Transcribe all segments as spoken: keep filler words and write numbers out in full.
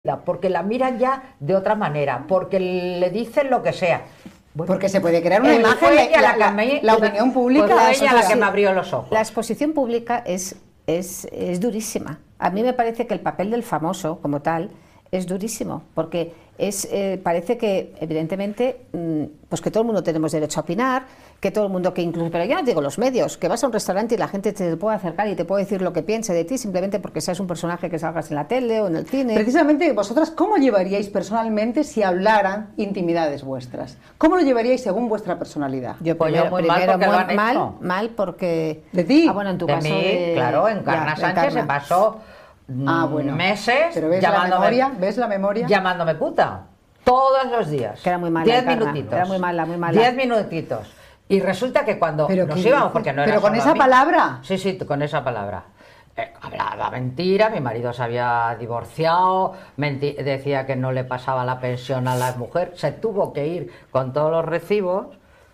porque la miran ya de otra manera, porque le dicen lo que sea. Bueno, porque se puede crear una imagen, la, la, la, me, la opinión pública. Pues ella la que me abrió los ojos. La exposición pública es, es, es durísima. A mí me parece que el papel del famoso, como tal, es durísimo, porque es, eh, parece que, evidentemente, mmm, pues que todo el mundo tenemos derecho a opinar, que todo el mundo, que incluso, pero ya no digo los medios, que vas a un restaurante y la gente te puede acercar y te puede decir lo que piense de ti, simplemente porque seas un personaje que salgas en la tele o en el cine. Precisamente, vosotras, ¿cómo llevaríais personalmente si hablaran intimidades vuestras? ¿Cómo lo llevaríais según vuestra personalidad? Yo primero, muy primero mal, muy mal, mal porque... ¿De ti? Ah, bueno, en tu de caso mí, de... claro, Encarna ya, Sánchez Encarna. se pasó ah, bueno. meses ¿Pero ves llamándome, la memoria? ¿Ves la memoria? Llamándome puta, todos los días. Que era muy mala, Diez Encarna, minutitos. era muy mala, muy mala. Diez minutitos. Y resulta que cuando ¿Pero nos qué íbamos, dices? porque no era ¿Pero con solo esa a mí. palabra? Sí, sí, con esa palabra. Eh, hablaba mentira, mi marido se había divorciado, menti- decía que no le pasaba la pensión a la mujer, se tuvo que ir con todos los recibos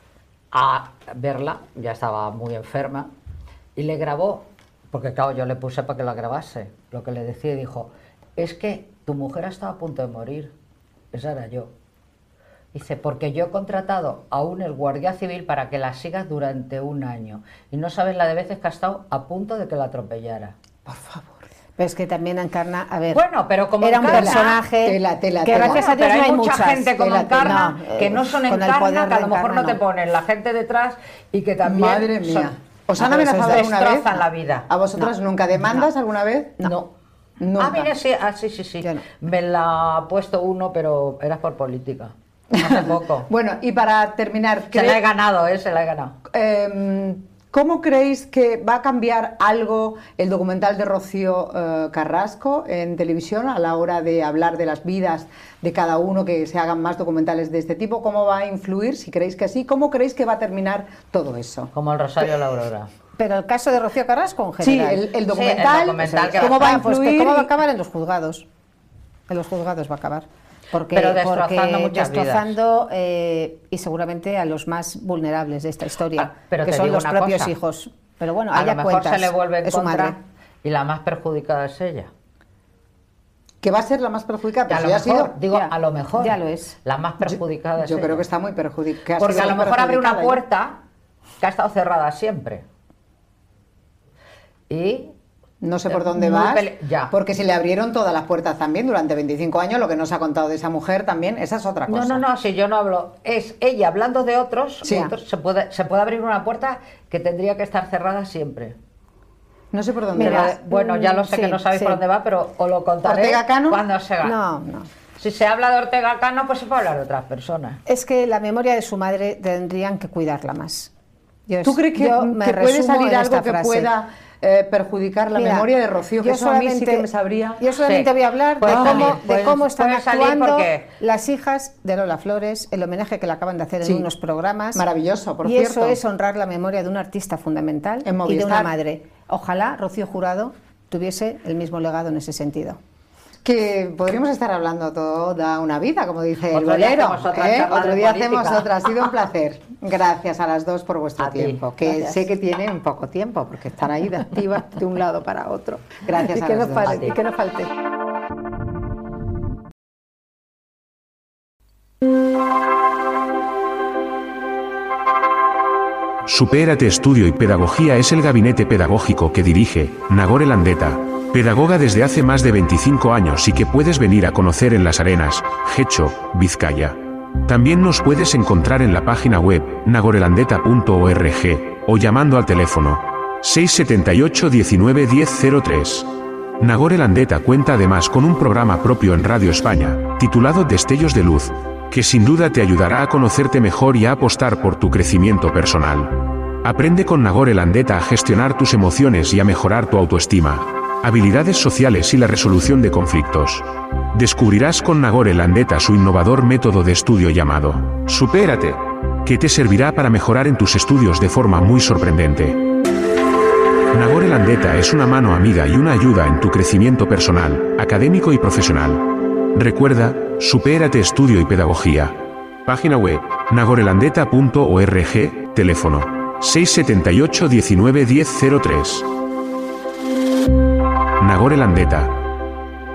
a verla, ya estaba muy enferma, y le grabó, porque claro, yo le puse para que la grabase, lo que le decía, y dijo, es que tu mujer estaba a punto de morir, esa era yo. Dice, porque yo he contratado a un el guardia civil para que la sigas durante un año. Y no sabes la de veces que ha estado a punto de que la atropellara. Por favor. Pero es que también Encarna, a ver, Bueno, pero como era un Encarna, personaje tela, tela, que tela. gracias a Dios pero no hay hay mucha muchas. gente como Tela, Encarna no, que no son con el Encarna, poder que a de lo mejor Encarna no te no. ponen la gente detrás y que también Madre mía. son, ¿Os han Ah, pero amenazado eso es alguna vez? destrozan la vida. ¿A vosotras No. nunca? ¿Demandas No. alguna vez? No. Nunca. Ah, mira, sí, ah, sí, sí, sí. Yo no. Me la ha puesto uno, pero era por política. Hace poco. Bueno, y para terminar, Se cre- la he ganado, ¿eh? Se la he ganado. eh, ¿cómo creéis que va a cambiar algo el documental de Rocío eh, Carrasco en televisión a la hora de hablar de las vidas de cada uno, que se hagan más documentales de este tipo? ¿Cómo va a influir? Si creéis que sí, ¿cómo creéis que va a terminar todo eso? Como el Rosario de la Aurora. Pero el caso de Rocío Carrasco en Sí, general. el, el Sí, documental, el documental que ¿cómo va va a Ah, pues que influir? ¿cómo va a y- acabar en los juzgados? En los juzgados va a acabar. Porque, Pero destrozando porque muchas destrozando eh, y seguramente a los más vulnerables de esta historia, Ah, pero que te son digo los una propios cosa. hijos. Pero bueno, A allá lo mejor cuentas, se le vuelve en es su contra madre. y la más perjudicada es ella. que va a ser la más perjudicada, Que a pero lo si ha mejor, sido... digo, Ya, a lo mejor. ya lo es. La más perjudicada es Yo creo ella. que está muy perjudicada. Porque a lo mejor abre una puerta que ha estado cerrada siempre. Y... No sé por dónde Muy vas, pele- ya. porque se le abrieron todas las puertas también durante veinticinco años, lo que nos ha contado de esa mujer también, esa es otra cosa. No, no, no, si yo no hablo, es ella hablando de otros, Sí. otros, se, puede, se puede abrir una puerta que tendría que estar cerrada siempre. No sé por dónde Pero, vas. bueno, ya lo sé sí, que no sabéis sí. por dónde va, pero os lo contaré ¿Ortega Cano? cuando se haga. No, no. Si se habla de Ortega Cano, pues se puede hablar de otras personas. Es que la memoria de su madre tendrían que cuidarla más. Yo, ¿Tú crees que, yo me que puede resumo salir en algo esta que frase. pueda eh, perjudicar la Mira, memoria de Rocío? Que yo eso a mí sí solamente- que me sabría... Yo solamente Sí. voy a hablar Puede de salir, cómo, puede- de cómo están puede salir actuando porque- las hijas de Lola Flores, el homenaje que le acaban de hacer Sí. en unos programas. Maravilloso, por y cierto. eso es honrar la memoria de un artista fundamental En y de Movistar. una madre. Ojalá Rocío Jurado tuviese el mismo legado en ese sentido. Que podríamos estar hablando toda una vida, como dice el Otro día bolero. hacemos otra ¿eh? charla Otro de día política. hacemos otra. Ha sido un placer. Gracias a las dos por vuestro A ti. tiempo. Que Gracias. sé que tienen poco tiempo, porque están ahí de activas de un lado para otro. Gracias Y a que las no dos. falte, y que no falte. Supérate Estudio y Pedagogía es el gabinete pedagógico que dirige Nagore Landeta, pedagoga desde hace más de veinticinco años y que puedes venir a conocer en Las Arenas, Getxo, Vizcaya. También nos puedes encontrar en la página web nagorelandeta punto org o llamando al teléfono seis siete ocho diecinueve diez cero tres. Nagore Landeta cuenta además con un programa propio en Radio España, titulado Destellos de Luz, que sin duda te ayudará a conocerte mejor y a apostar por tu crecimiento personal. Aprende con Nagore Landeta a gestionar tus emociones y a mejorar tu autoestima, habilidades sociales y la resolución de conflictos. Descubrirás con Nagore Landeta su innovador método de estudio llamado Supérate, que te servirá para mejorar en tus estudios de forma muy sorprendente. Nagore Landeta es una mano amiga y una ayuda en tu crecimiento personal, académico y profesional. Recuerda, Supérate Estudio y Pedagogía. Página web, nagorelandeta punto org, teléfono seis siete ocho diecinueve diez cero tres. Nagore Landeta.